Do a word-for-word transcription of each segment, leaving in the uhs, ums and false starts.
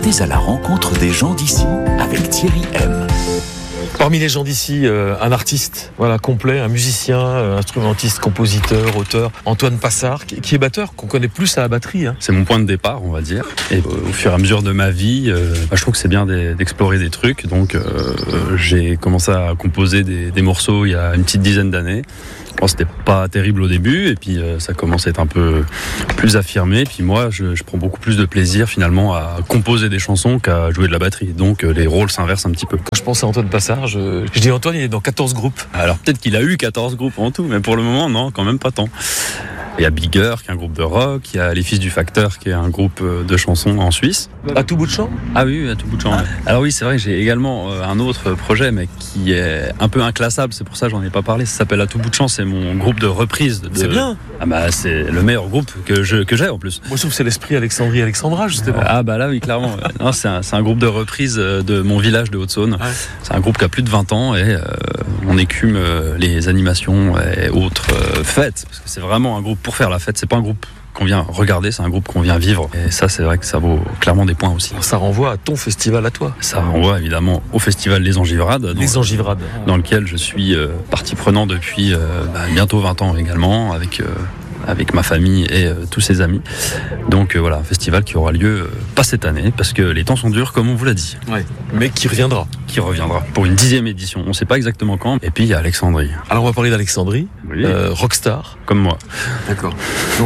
Partez à la rencontre des gens d'ici avec Thierry M. Parmi les gens d'ici, euh, un artiste, voilà, complet, un musicien, euh, instrumentiste, compositeur, auteur, Antoine Passard, qui, qui est batteur, qu'on connaît plus à la batterie. Hein. C'est mon point de départ, on va dire. Et euh, au fur et à mesure de ma vie, euh, bah, je trouve que c'est bien d'explorer des trucs. Donc, euh, j'ai commencé à composer des, des morceaux il y a une petite dizaine d'années. Bon, c'était pas terrible au début, et puis euh, ça commence à être un peu plus affirmé. Puis moi, je, je prends beaucoup plus de plaisir finalement à composer des chansons qu'à jouer de la batterie. Donc euh, les rôles s'inversent un petit peu. Quand je pense à Antoine Passard, je, je dis Antoine, il est dans quatorze groupes. Alors peut-être qu'il a eu quatorze groupes en tout, mais pour le moment, non, quand même pas tant. Il y a Bigger, qui est un groupe de rock. Il y a Les Fils du Facteur, qui est un groupe de chansons en Suisse. À tout bout de champ ? Ah oui, à tout bout de champ. Ah. Alors oui, c'est vrai que j'ai également un autre projet, mais qui est un peu inclassable. C'est pour ça que j'en ai pas parlé. Ça s'appelle À tout bout de champ. C'est mon groupe de reprise. De... C'est bien. Ah bah c'est le meilleur groupe que je que j'ai en plus. Moi je trouve que c'est l'esprit Alexandrie Alexandra justement. Ah bah là oui, clairement. Non, c'est un, c'est un groupe de reprise de mon village de Haute-Saône. Ouais. C'est un groupe qui a plus de vingt ans et euh, on écume les animations et autres euh, fêtes, parce que c'est vraiment un groupe pour faire la fête. C'est pas un groupe qu'on vient regarder, c'est un groupe qu'on vient vivre. Et ça, c'est vrai que ça vaut clairement des points aussi. Ça renvoie à ton festival à toi. Ça renvoie évidemment au festival Les Engivrades. Les dans, Engivrades. Dans lequel je suis euh, partie prenante depuis euh, bah, bientôt vingt ans également, avec... Euh, avec ma famille et euh, tous ses amis. Donc euh, voilà, un festival qui aura lieu euh, pas cette année, parce que les temps sont durs, comme on vous l'a dit. Ouais. Mais qui reviendra. Qui reviendra pour une dixième édition. On ne sait pas exactement quand. Et puis il y a Alexandrie. Alors on va parler d'Alexandrie, oui. euh, rockstar. Comme moi. D'accord. Donc,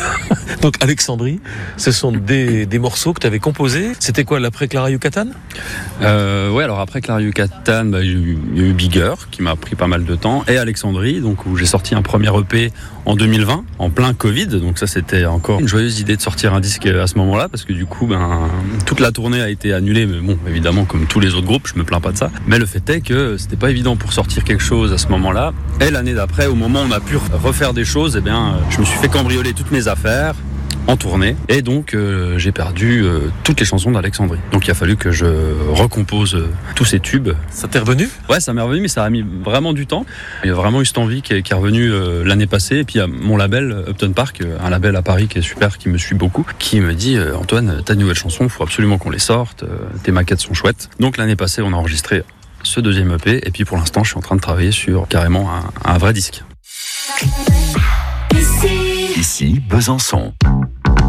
donc Alexandrie, ce sont des, des morceaux que tu avais composés. C'était quoi, l'après Clara Yucatan ? euh, Ouais, alors après Clara Yucatan, bah, il y a eu Bigger, qui m'a pris pas mal de temps, et Alexandrie, donc, où j'ai sorti un premier E P en deux mille vingt, en plein Covid. Donc ça, c'était encore une joyeuse idée de sortir un disque à ce moment-là, parce que du coup, ben, toute la tournée a été annulée. Mais bon, évidemment, comme tous les autres groupes, je me plains pas de ça. Mais le fait est que c'était pas évident pour sortir quelque chose à ce moment-là. Et l'année d'après, au moment où on a pu refaire des choses, eh bien, je me suis fait cambrioler toutes mes affaires en tournée, et donc euh, j'ai perdu euh, toutes les chansons d'Alexandrie. Donc il a fallu que je recompose euh, tous ces tubes. Ça t'est revenu ? Ouais, ça m'est revenu, mais ça a mis vraiment du temps. Il y a vraiment eu cette envie qui est, qui est revenue euh, l'année passée, et puis il y a mon label Upton Park, un label à Paris qui est super, qui me suit beaucoup, qui me dit euh, Antoine, t'as de nouvelles chansons, il faut absolument qu'on les sorte, euh, tes maquettes sont chouettes. Donc l'année passée, on a enregistré ce deuxième E P, et puis pour l'instant, je suis en train de travailler sur carrément un, un vrai disque. Ici, Besançon.